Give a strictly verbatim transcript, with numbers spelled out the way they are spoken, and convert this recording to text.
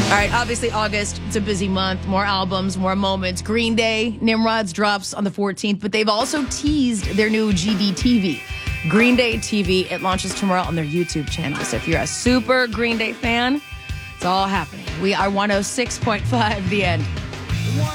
All right, obviously August, it's a busy month. More albums, more moments. Green Day, Nimrods drops on the fourteenth, but they've also teased their new G D T V. Green Day T V, it launches tomorrow on their YouTube channel. So if you're a super Green Day fan, it's all happening. We are one oh six point five The End.